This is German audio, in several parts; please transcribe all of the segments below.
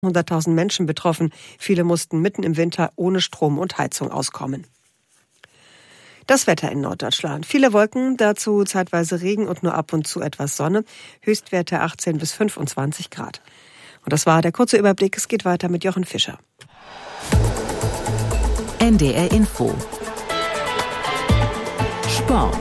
100.000 Menschen betroffen. Viele mussten mitten im Winter ohne Strom und Heizung auskommen. Das Wetter in Norddeutschland. Viele Wolken, dazu zeitweise Regen und nur ab und zu etwas Sonne. Höchstwerte 18 bis 25 Grad. Und das war der kurze Überblick. Es geht weiter mit Jochen Fischer. NDR Info. Sport.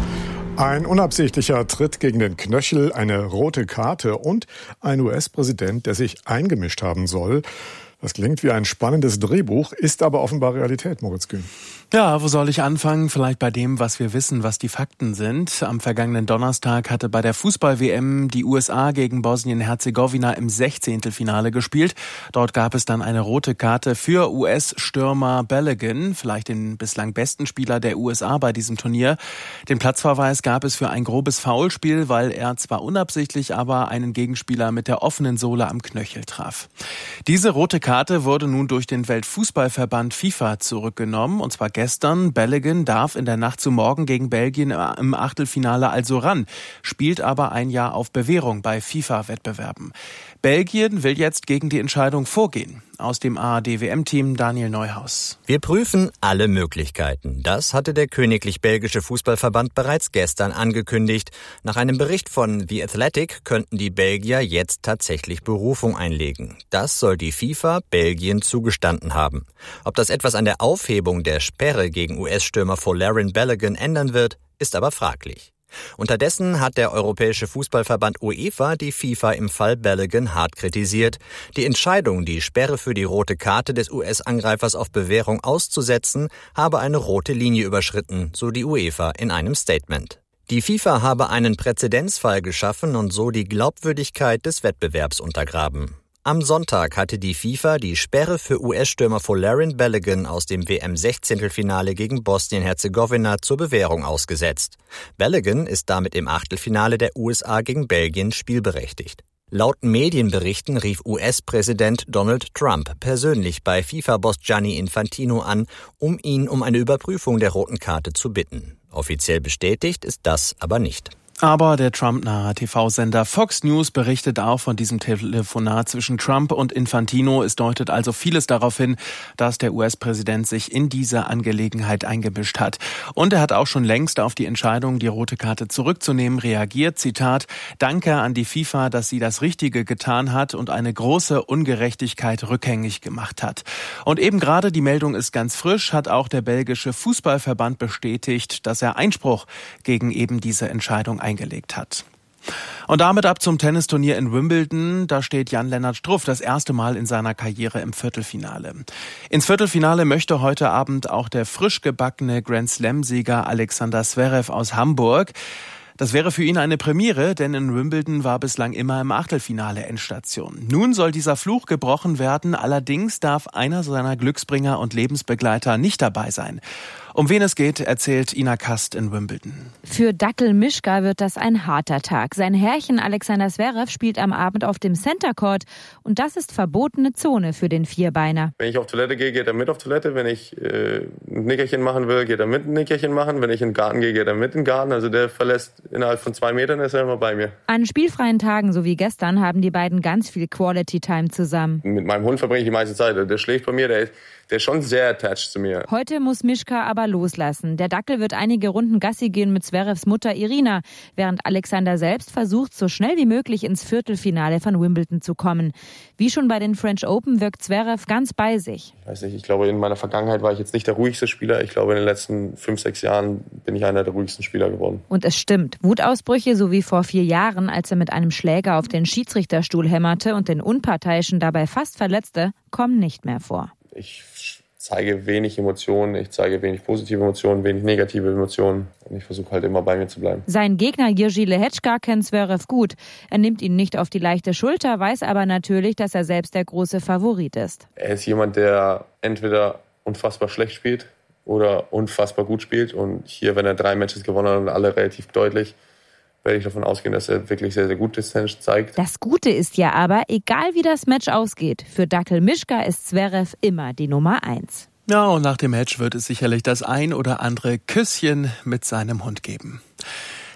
Ein unabsichtlicher Tritt gegen den Knöchel, eine rote Karte und ein US-Präsident, der sich eingemischt haben soll. Das klingt wie ein spannendes Drehbuch, ist aber offenbar Realität, Moritz Kühn. Ja, wo soll ich anfangen? Vielleicht bei dem, was wir wissen, was die Fakten sind. Am vergangenen Donnerstag hatte bei der Fußball-WM die USA gegen Bosnien-Herzegowina im 16. Finale gespielt. Dort gab es dann eine rote Karte für US-Stürmer Balogun, vielleicht den bislang besten Spieler der USA bei diesem Turnier. Den Platzverweis gab es für ein grobes Foulspiel, weil er zwar unabsichtlich, aber einen Gegenspieler mit der offenen Sohle am Knöchel traf. Diese rote Karte wurde nun durch den Weltfußballverband FIFA zurückgenommen, und zwar gestern. Balogun darf in der Nacht zu morgen gegen Belgien im Achtelfinale also ran, spielt aber ein Jahr auf Bewährung bei FIFA-Wettbewerben. Belgien will jetzt gegen die Entscheidung vorgehen. Aus dem ARD-WM-Team Daniel Neuhaus. Wir prüfen alle Möglichkeiten. Das hatte der Königlich Belgische Fußballverband bereits gestern angekündigt. Nach einem Bericht von The Athletic könnten die Belgier jetzt tatsächlich Berufung einlegen. Das soll die FIFA Belgien zugestanden haben. Ob das etwas an der Aufhebung der Sperre gegen US-Stürmer Folarin Balogun ändern wird, ist aber fraglich. Unterdessen hat der Europäische Fußballverband UEFA die FIFA im Fall Balogun hart kritisiert. Die Entscheidung, die Sperre für die rote Karte des US-Angreifers auf Bewährung auszusetzen, habe eine rote Linie überschritten, so die UEFA in einem Statement. Die FIFA habe einen Präzedenzfall geschaffen und so die Glaubwürdigkeit des Wettbewerbs untergraben. Am Sonntag hatte die FIFA die Sperre für US-Stürmer Folarin Balogun aus dem WM-16-Finale gegen Bosnien-Herzegowina zur Bewährung ausgesetzt. Balogun ist damit im Achtelfinale der USA gegen Belgien spielberechtigt. Laut Medienberichten rief US-Präsident Donald Trump persönlich bei FIFA-Boss Gianni Infantino an, um ihn um eine Überprüfung der roten Karte zu bitten. Offiziell bestätigt ist das aber nicht. Aber der Trump-nahe TV-Sender Fox News berichtet auch von diesem Telefonat zwischen Trump und Infantino. Es deutet also vieles darauf hin, dass der US-Präsident sich in diese Angelegenheit eingemischt hat. Und er hat auch schon längst auf die Entscheidung, die rote Karte zurückzunehmen, reagiert. Zitat: Danke an die FIFA, dass sie das Richtige getan hat und eine große Ungerechtigkeit rückgängig gemacht hat. Und eben gerade, die Meldung ist ganz frisch, hat auch der belgische Fußballverband bestätigt, dass er Einspruch gegen eben diese Entscheidung eingelegt hat. Und damit ab zum Tennisturnier in Wimbledon. Da steht Jan-Lennart Struff das erste Mal in seiner Karriere im Viertelfinale. Ins Viertelfinale möchte heute Abend auch der frisch gebackene Grand-Slam-Sieger Alexander Zverev aus Hamburg. Das wäre für ihn eine Premiere, denn in Wimbledon war bislang immer im Achtelfinale Endstation. Nun soll dieser Fluch gebrochen werden, allerdings darf einer seiner Glücksbringer und Lebensbegleiter nicht dabei sein. Um wen es geht, erzählt Ina Kast in Wimbledon. Für Dackel Mischka wird das ein harter Tag. Sein Herrchen Alexander Zverev spielt am Abend auf dem Center Court und das ist verbotene Zone für den Vierbeiner. Wenn ich auf Toilette gehe, geht er mit auf Toilette. Wenn ich ein Nickerchen machen will, geht er mit ein Nickerchen machen. Wenn ich in den Garten gehe, geht er mit in den Garten. Also der verlässt innerhalb von 2 Metern, ist er immer bei mir. An spielfreien Tagen, so wie gestern, haben die beiden ganz viel Quality Time zusammen. Mit meinem Hund verbringe ich die meiste Zeit. Der schläft bei mir, der ist schon sehr attached zu mir. Heute muss Mischka aber loslassen. Der Dackel wird einige Runden Gassi gehen mit Zverevs Mutter Irina, während Alexander selbst versucht, so schnell wie möglich ins Viertelfinale von Wimbledon zu kommen. Wie schon bei den French Open wirkt Zverev ganz bei sich. Ich weiß nicht, ich glaube, in meiner Vergangenheit war ich jetzt nicht der ruhigste Spieler. Ich glaube, in den letzten 5-6 Jahren bin ich einer der ruhigsten Spieler geworden. Und es stimmt, Wutausbrüche, so wie vor 4 Jahren, als er mit einem Schläger auf den Schiedsrichterstuhl hämmerte und den Unparteiischen dabei fast verletzte, kommen nicht mehr vor. Ich zeige wenig Emotionen, ich zeige wenig positive Emotionen, wenig negative Emotionen und ich versuche halt immer bei mir zu bleiben. Sein Gegner Jiří Lehečka kennt Zverev gut. Er nimmt ihn nicht auf die leichte Schulter, weiß aber natürlich, dass er selbst der große Favorit ist. Er ist jemand, der entweder unfassbar schlecht spielt oder unfassbar gut spielt und hier, wenn er 3 Matches gewonnen hat und alle relativ deutlich, werde ich davon ausgehen, dass er wirklich sehr, sehr gutes Tennis zeigt. Das Gute ist ja aber, egal wie das Match ausgeht, für Dackel Mischka ist Zverev immer die Nummer 1. Ja, und nach dem Match wird es sicherlich das ein oder andere Küsschen mit seinem Hund geben.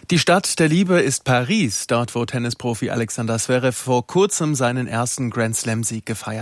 Die Stadt der Liebe ist Paris, dort wo Tennisprofi Alexander Zverev vor kurzem seinen ersten Grand-Slam-Sieg gefeiert